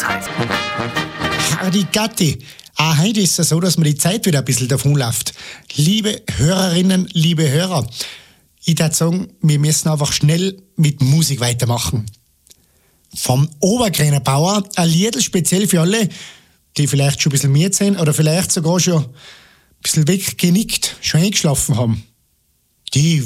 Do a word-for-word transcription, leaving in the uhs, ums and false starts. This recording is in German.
Hardy Gatti. Auch heute ist es so, dass mir die Zeit wieder ein bisschen davonläuft. Liebe Hörerinnen, liebe Hörer, ich würde sagen, wir müssen einfach schnell mit Musik weitermachen. Vom Oberkräner Bauer ein Liedl speziell für alle, die vielleicht schon ein bisschen müde sind oder vielleicht sogar schon ein bisschen weggenickt, schon eingeschlafen haben. Die